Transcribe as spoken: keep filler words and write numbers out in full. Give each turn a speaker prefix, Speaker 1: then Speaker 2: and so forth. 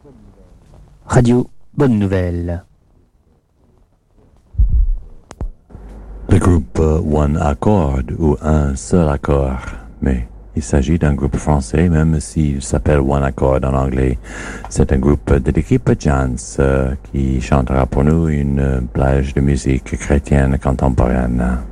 Speaker 1: Radio Bonne Nouvelle.
Speaker 2: Le groupe One Accord ou Un Seul Accord, mais il s'agit d'un groupe français, même s'il s'appelle One Accord en anglais. C'est un groupe de l'équipe Jans euh, qui chantera pour nous une plage de musique chrétienne contemporaine.